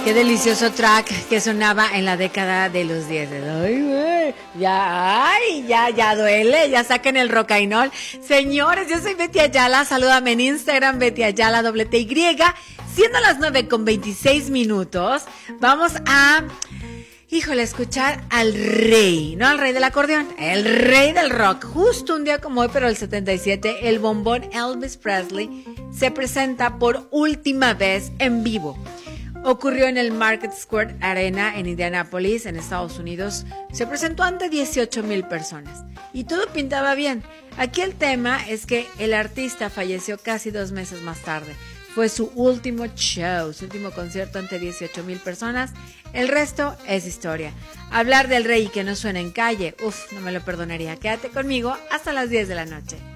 Qué delicioso track que sonaba en la década de los 10. Ay, güey. Ya duele. Ya saquen el rocainol. Señores, yo soy Betty Ayala. Salúdame en Instagram, Betty Ayala, WTY. Siendo las 9:26, vamos a... escuchar al rey, no al rey del acordeón, el rey del rock. Justo un día como hoy, pero el 77, el bombón Elvis Presley se presenta por última vez en vivo. Ocurrió en el Market Square Arena en Indianápolis, en Estados Unidos. Se presentó ante 18,000 personas y todo pintaba bien. Aquí el tema es que el artista falleció casi 2 meses más tarde. Fue su último show, su último concierto ante 18,000 personas. El resto es historia. Hablar del rey y que no suena en calle, no me lo perdonaría. Quédate conmigo hasta las 10 de la noche.